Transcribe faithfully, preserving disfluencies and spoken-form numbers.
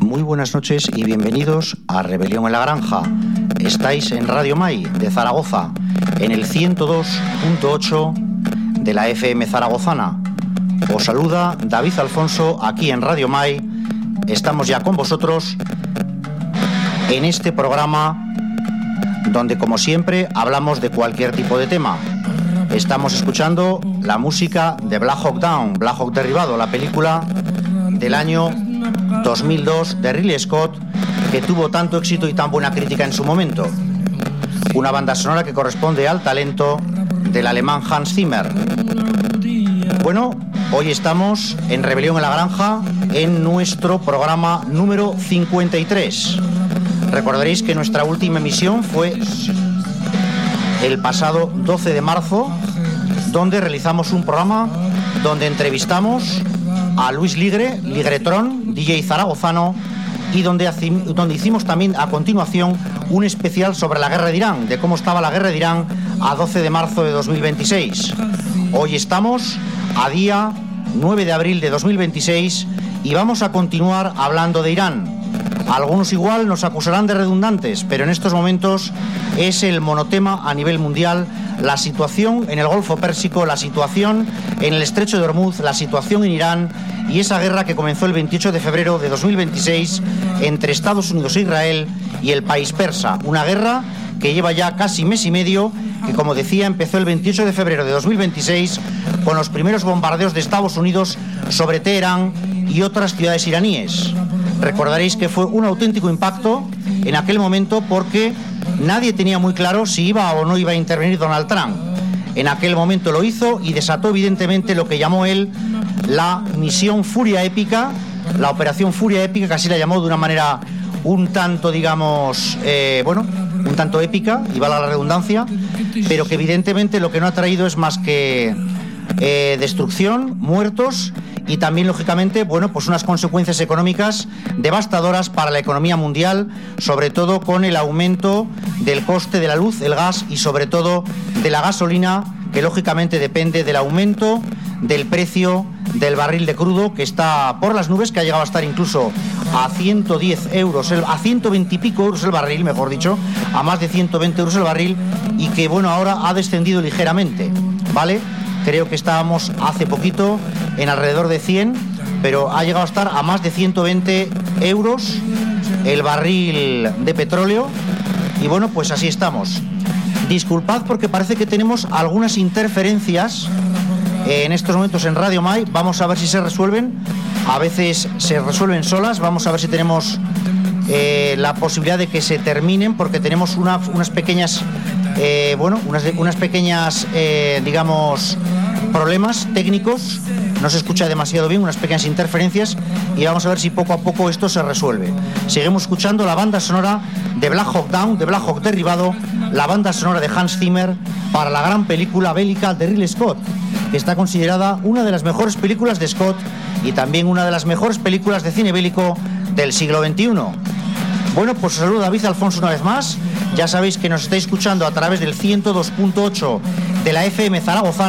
Muy buenas noches y bienvenidos a Rebelión en la Granja. Estáis en Radio Mai de Zaragoza, en el ciento dos punto ocho de la F M zaragozana. Os saluda David Alfonso aquí en Radio Mai. Estamos ya con vosotros en este programa donde, como siempre, hablamos de cualquier tipo de tema. Estamos escuchando la música de Black Hawk Down, Black Hawk Derribado, la película del año dos mil dos de Ridley Scott, que tuvo tanto éxito y tan buena crítica en su momento. Una banda sonora que corresponde al talento del alemán Hans Zimmer. Bueno, hoy estamos en Rebelión en la Granja, en nuestro programa número cincuenta y tres. Recordaréis que nuestra última emisión fue el pasado doce de marzo, donde realizamos un programa donde entrevistamos a Luis Ligre, Ligretron, D J zaragozano, y donde, donde hicimos también a continuación un especial sobre la guerra de Irán, de cómo estaba la guerra de Irán a doce de marzo de dos mil veintiséis. Hoy estamos a día nueve de abril de dos mil veintiséis y vamos a continuar hablando de Irán. Algunos igual nos acusarán de redundantes, pero en estos momentos es el monotema a nivel mundial: la situación en el Golfo Pérsico, la situación en el Estrecho de Hormuz, la situación en Irán y esa guerra que comenzó el veintiocho de febrero de dos mil veintiséis entre Estados Unidos e Israel y el país persa. Una guerra que lleva ya casi mes y medio, que, como decía, empezó el veintiocho de febrero de dos mil veintiséis con los primeros bombardeos de Estados Unidos sobre Teherán y otras ciudades iraníes. Recordaréis que fue un auténtico impacto en aquel momento porque nadie tenía muy claro si iba o no iba a intervenir Donald Trump. En aquel momento lo hizo y desató evidentemente lo que llamó él la misión Furia Épica, la operación Furia Épica, que así la llamó de una manera un tanto, digamos, eh, bueno, un tanto épica, y valga la redundancia, pero que evidentemente lo que no ha traído es más que eh, destrucción, muertos y también, lógicamente, bueno, pues unas consecuencias económicas devastadoras para la economía mundial, sobre todo con el aumento del coste de la luz, el gas y sobre todo de la gasolina, que lógicamente depende del aumento del precio del barril de crudo, que está por las nubes, que ha llegado a estar incluso a ciento diez euros, el, a ciento veinte y pico euros el barril, mejor dicho, a más de ciento veinte euros el barril, y que, bueno, ahora ha descendido ligeramente, ¿vale? Creo que estábamos hace poquito en alrededor de cien, pero ha llegado a estar a más de ciento veinte euros el barril de petróleo. Y bueno, pues así estamos. Disculpad porque parece que tenemos algunas interferencias eh, en estos momentos en Radio Mai. Vamos a ver si se resuelven. A veces se resuelven solas. Vamos a ver si tenemos eh, la posibilidad de que se terminen, porque tenemos una, unas pequeñas... Eh, bueno, unas, unas pequeñas, eh, digamos, problemas técnicos. No se escucha demasiado bien, unas pequeñas interferencias, y vamos a ver si poco a poco esto se resuelve. Seguimos escuchando la banda sonora de Black Hawk Down, de Black Hawk Derribado, la banda sonora de Hans Zimmer para la gran película bélica de Ridley Scott, que está considerada una de las mejores películas de Scott y también una de las mejores películas de cine bélico del siglo veintiuno. Bueno, pues os saludo David Alfonso una vez más. Ya sabéis que nos estáis escuchando a través del ciento dos punto ocho de la F M zaragozana.